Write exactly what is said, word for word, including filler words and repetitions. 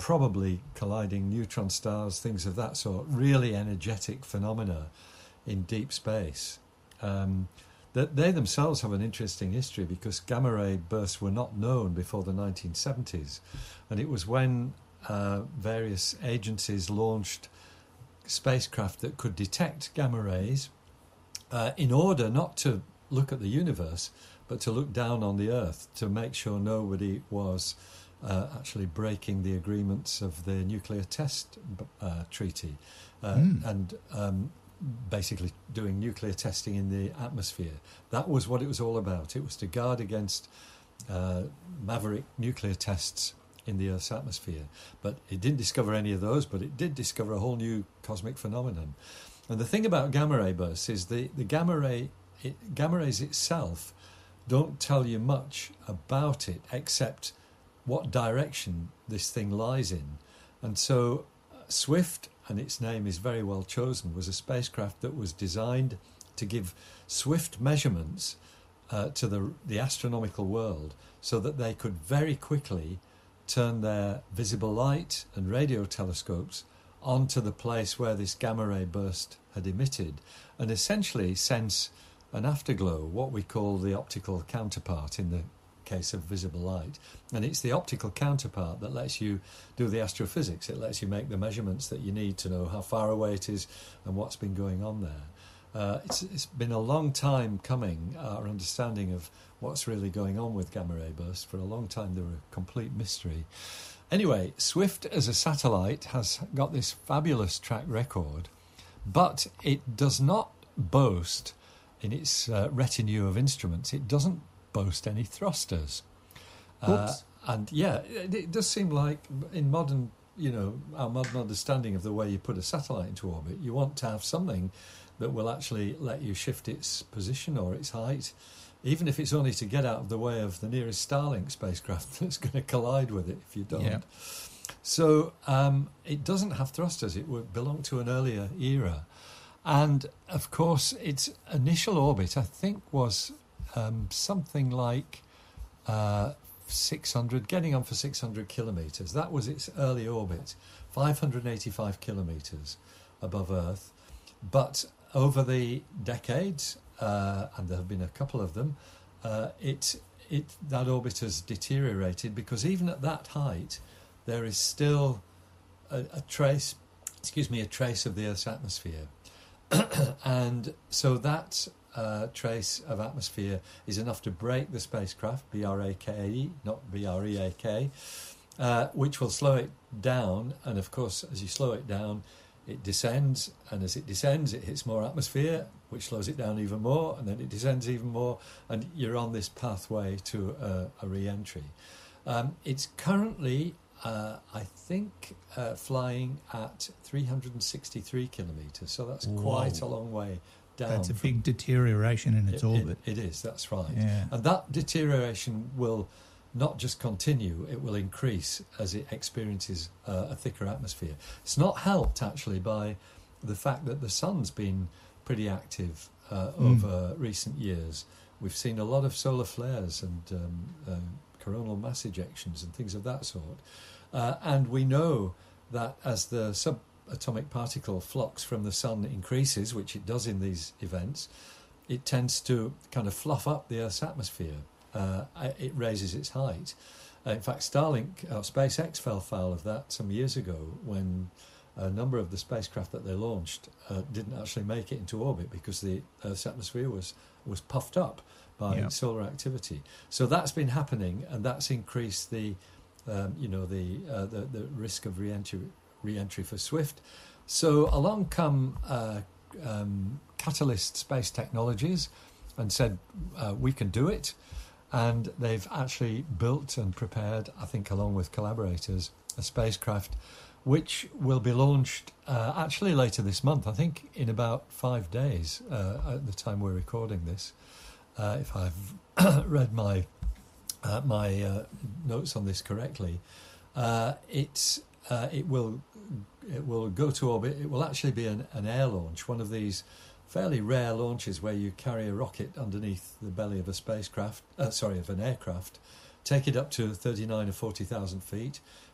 probably colliding neutron stars, things of that sort, really energetic phenomena in deep space. Um, that they themselves have an interesting history because gamma ray bursts were not known before the nineteen seventies, and it was when uh, various agencies launched spacecraft that could detect gamma rays uh, in order not to look at the universe but to look down on the Earth to make sure nobody was uh, actually breaking the agreements of the nuclear test uh, treaty uh, mm. and um, basically doing nuclear testing in the atmosphere. That was what it was all about. It was to guard against uh, maverick nuclear tests in the Earth's atmosphere. But it didn't discover any of those, but it did discover a whole new cosmic phenomenon. And the thing about gamma ray bursts is the, the gamma ray, it, gamma rays itself don't tell you much about it except what direction this thing lies in. And so uh, SWIFT, and its name is very well chosen, was a spacecraft that was designed to give swift measurements uh, to the, the astronomical world so that they could very quickly turn their visible light and radio telescopes onto the place where this gamma ray burst had emitted and essentially sense an afterglow, what we call the optical counterpart in the case of visible light. And it's the optical counterpart that lets you do the astrophysics. It lets you make the measurements that you need to know how far away it is and what's been going on there. Uh, it's, it's been a long time coming, our understanding of what's really going on with gamma ray bursts. For a long time they were a complete mystery. Anyway, SWIFT as a satellite has got this fabulous track record, but it does not boast, in its uh, retinue of instruments, it doesn't boast any thrusters. Uh, and yeah, it, it does seem like in modern, you know, our modern understanding of the way you put a satellite into orbit, you want to have something that will actually let you shift its position or its height, even if it's only to get out of the way of the nearest Starlink spacecraft that's going to collide with it if you don't. Yeah. So um, it doesn't have thrusters. It would belong to an earlier era. And, of course, its initial orbit, I think, was um, something like uh, six hundred, getting on for six hundred kilometres. That was its early orbit, five hundred eighty-five kilometres above Earth. But over the decades, uh, and there have been a couple of them, uh, it it that orbit has deteriorated because even at that height, there is still a, a trace, excuse me, a trace of the Earth's atmosphere. And so that uh, trace of atmosphere is enough to break the spacecraft, B R A K E, not B R E A K, uh, which will slow it down. And of course, as you slow it down, it descends. And as it descends, it hits more atmosphere, which slows it down even more. And then it descends even more. And you're on this pathway to a, a re-entry. Um, it's currently... Uh, I think uh, flying at three hundred sixty-three kilometres, so that's Whoa. quite a long way down. That's a big deterioration in its it, orbit. It, it is, that's right. Yeah. And that deterioration will not just continue, it will increase as it experiences uh, a thicker atmosphere. It's not helped, actually, by the fact that the sun's been pretty active uh, mm. over recent years. We've seen a lot of solar flares and um, uh, coronal mass ejections and things of that sort. Uh, and we know that as the subatomic particle flux from the sun increases, which it does in these events, it tends to kind of fluff up the Earth's atmosphere. Uh, it raises its height. Uh, in fact, Starlink, or SpaceX fell foul of that some years ago when a number of the spacecraft that they launched uh, didn't actually make it into orbit because the Earth's atmosphere was, was puffed up by yep. solar activity. So that's been happening, and that's increased the, um, you know, the, uh, the the risk of re-entry, re-entry for SWIFT. So along come uh, um, Catalyst Space Technologies and said, uh, we can do it. And they've actually built and prepared, I think along with collaborators, a spacecraft which will be launched uh, actually later this month, I think in about five days uh, at the time we're recording this. Uh, if I've read my uh, my uh, notes on this correctly, uh, it's uh, it will it will go to orbit. It will actually be an, an air launch, one of these fairly rare launches where you carry a rocket underneath the belly of a spacecraft, uh, sorry, of an aircraft, take it up to thirty-nine or forty thousand feet,